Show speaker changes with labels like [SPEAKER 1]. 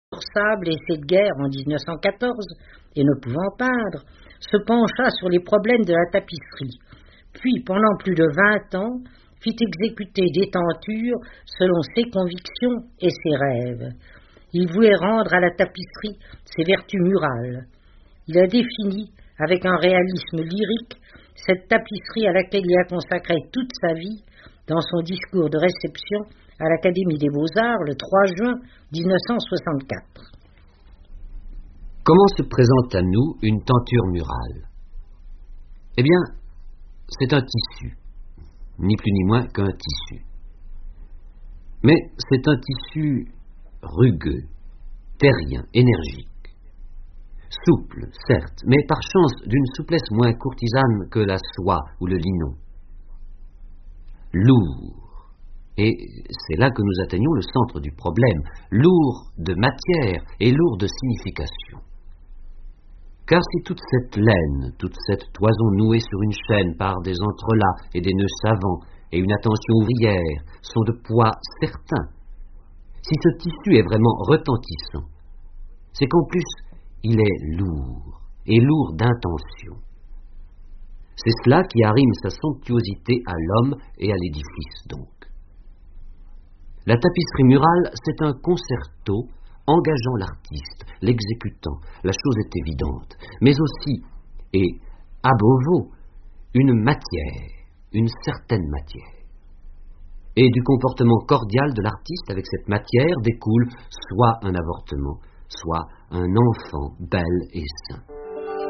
[SPEAKER 1] Sable, essai de guerre en 1914, et ne pouvant peindre, se pencha sur les problèmes de la tapisserie, puis pendant plus de 20 ans fit exécuter des tentures selon ses convictions et ses rêves. Il voulait rendre à la tapisserie ses vertus murales. Il a défini, avec un réalisme lyrique, cette tapisserie à laquelle il a consacré toute sa vie dans son discours de réception à l'Académie des Beaux-Arts le 3 juin 1964.
[SPEAKER 2] Comment se présente à nous une tenture murale? Eh bien, c'est un tissu, ni plus ni moins qu'un tissu. Mais c'est un tissu rugueux, terrien, énergique. Souple, certes, mais par chance d'une souplesse moins courtisane que la soie ou le linon. Lourd. Et c'est là que nous atteignons le centre du problème, lourd de matière et lourd de signification. Car si toute cette laine, toute cette toison nouée sur une chaîne par des entrelacs et des nœuds savants et une attention ouvrière sont de poids certain, si ce tissu est vraiment retentissant, c'est qu'en plus il est lourd, et lourd d'intention. C'est cela qui arrime sa somptuosité à l'homme et à l'édifice donc. La tapisserie murale, c'est un concerto engageant l'artiste, l'exécutant, la chose est évidente, mais aussi, et à Beauvau, une matière, une certaine matière. Et du comportement cordial de l'artiste avec cette matière découle soit un avortement, soit un enfant bel et sain.